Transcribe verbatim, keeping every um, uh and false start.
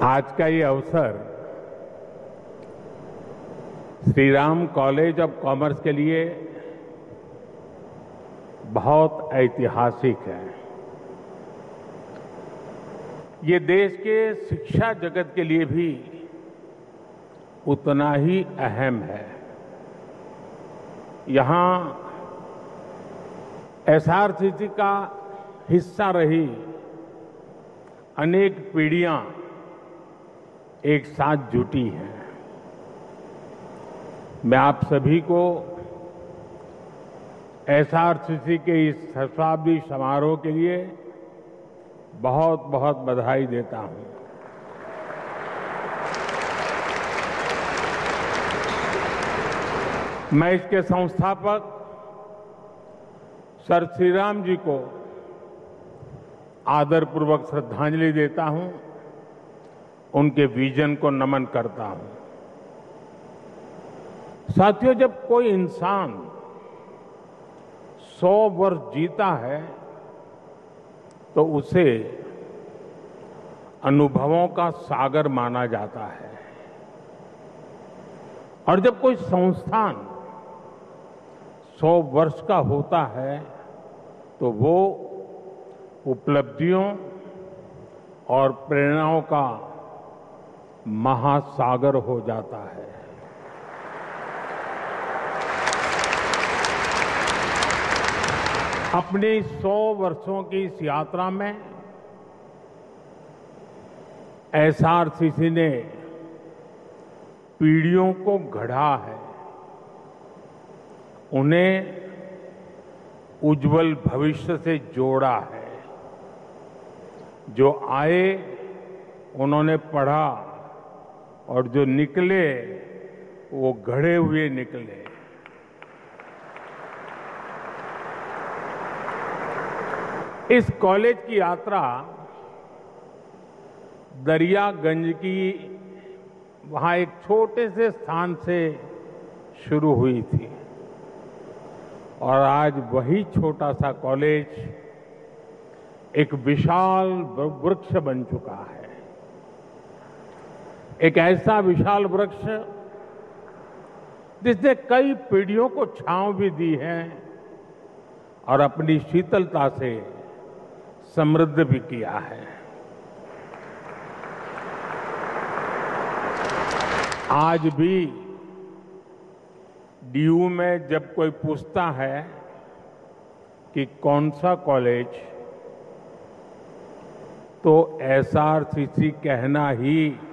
आज का ये अवसर Shri Ram college of commerce के लिए बहुत ऐतिहासिक है। ये देश के शिक्षा जगत के लिए भी उतना ही अहम है। यहाँ एसआरसीसी का हिस्सा रही अनेक पीढ़ियां एक साथ जुटी हैं। मैं आप सभी को एसआरसीसी के इस शताब्दी समारोह के लिए बहुत बहुत बधाई देता हूं। मैं इसके संस्थापक सर श्री राम जी को आदरपूर्वक श्रद्धांजलि देता हूं, उनके विजन को नमन करता हूं। साथियों, जब कोई इंसान सौ वर्ष जीता है तो उसे अनुभवों का सागर माना जाता है, और जब कोई संस्थान सौ वर्ष का होता है तो वो उपलब्धियों और प्रेरणाओं का महासागर हो जाता है। अपनी सौ वर्षों की इस यात्रा में एसआरसीसी ने पीढ़ियों को गढ़ा है, उन्हें उज्जवल भविष्य से जोड़ा है। जो आए उन्होंने पढ़ा और जो निकले वो गढ़े हुए निकले। इस कॉलेज की यात्रा दरियागंज की वहां एक छोटे से स्थान से शुरू हुई थी, और आज वही छोटा सा कॉलेज एक विशाल वृक्ष बन चुका है। एक ऐसा विशाल वृक्ष जिसने कई पीढ़ियों को छांव भी दी है और अपनी शीतलता से समृद्ध भी किया है। आज भी डीयू में जब कोई पूछता है कि कौन सा कॉलेज, तो एसआरसीसी कहना ही